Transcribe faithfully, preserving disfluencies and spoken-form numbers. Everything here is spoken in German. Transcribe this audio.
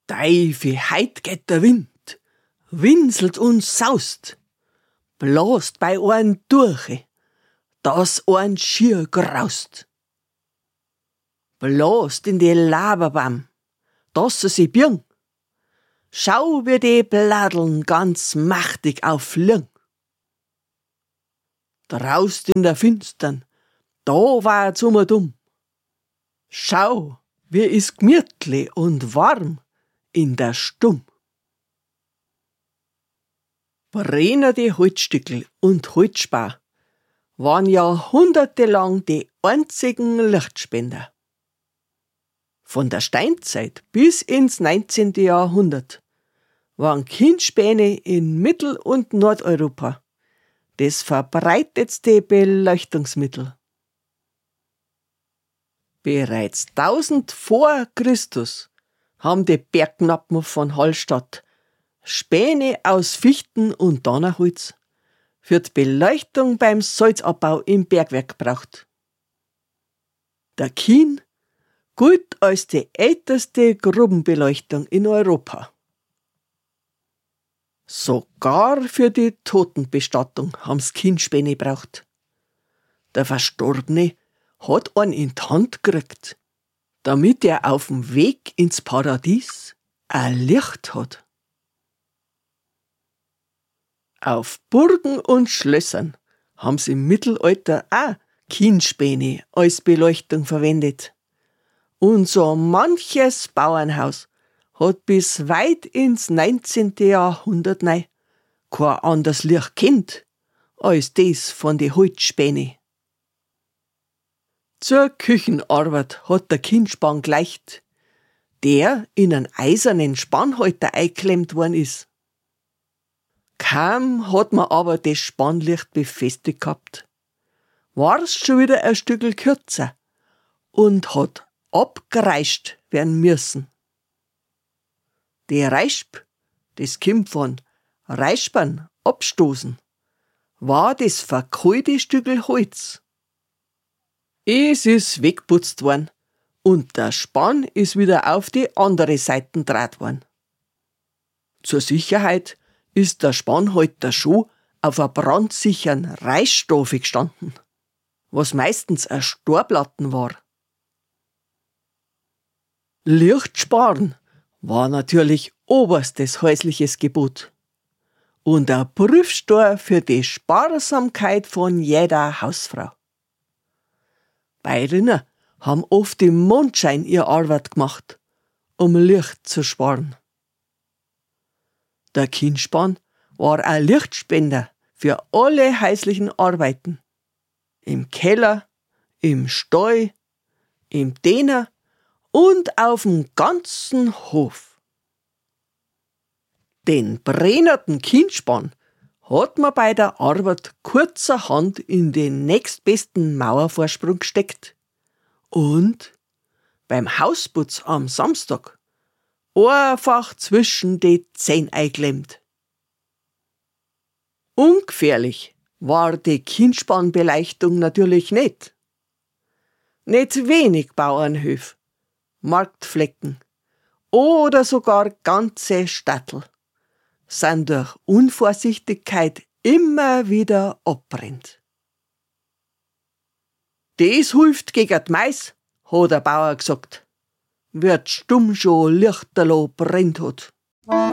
Teifi, heut geht der Wind, winselt und saust, blast bei ein durch, dass ein schier graust. Blast in die Laberbaum, dass sie sich birgen. Schau, wie die Bladeln ganz machtig auffliegen. Draust in der Finstern, da war's um und um. Schau, wie is gemütlich und warm in der Stumm. Brenner die Holzstückel und Holzspar waren jahrhundertelang die einzigen Lichtspender. Von der Steinzeit bis ins neunzehnte. Jahrhundert waren Kindspäne in Mittel- und Nordeuropa das verbreitetste Beleuchtungsmittel. Bereits tausend vor Christus haben die Bergknappen von Hallstatt Späne aus Fichten und Donnerholz für die Beleuchtung beim Salzabbau im Bergwerk gebraucht. Der Kien gilt als die älteste Grubenbeleuchtung in Europa. Sogar für die Totenbestattung haben's Kienspäne gebraucht. Der Verstorbene hat einen in die Hand gekriegt, damit er auf dem Weg ins Paradies ein Licht hat. Auf Burgen und Schlössern haben sie im Mittelalter auch Kienspäne als Beleuchtung verwendet. Und so manches Bauernhaus hat bis weit ins neunzehnte. Jahrhundert nei kein anderes Licht kennt als das von den Holzspäne. Zur Küchenarbeit hat der Kienspan gleicht, der in einen eisernen Spannhalter eingeklemmt worden ist. Kaum hat man aber das Spannlicht befestigt gehabt, war's schon wieder ein Stückel kürzer und hat abgereischt werden müssen. Der Reisp, das kommt von Reispern, abstoßen, war das verkohlte Stückel Holz. Es ist weggeputzt worden und der Spann ist wieder auf die andere Seite draht worden. Zur Sicherheit ist der Spannhalter schon auf einer brandsicheren Reisstoff gestanden, was meistens ein Storplatten war. Licht sparen war natürlich oberstes häusliches Gebot und ein Prüfstor für die Sparsamkeit von jeder Hausfrau. Bäuerinnen haben oft im Mondschein ihre Arbeit gemacht, um Licht zu sparen. Der Kienspan war ein Lichtspender für alle häuslichen Arbeiten. Im Keller, im Stall, im Däner und auf dem ganzen Hof. Den brennerten Kienspan hat man bei der Arbeit kurzerhand in den nächstbesten Mauervorsprung gesteckt und beim Hausputz am Samstag einfach zwischen die Zähne eingeklemmt. Ungefährlich war die Kienspanbeleuchtung natürlich nicht. Nicht wenig Bauernhöfe, Marktflecken oder sogar ganze Städtel sind durch Unvorsichtigkeit immer wieder abbrennt. Das hilft gegen die Mais, hat der Bauer gesagt, wird stumm schon Lichterloh brennt hat.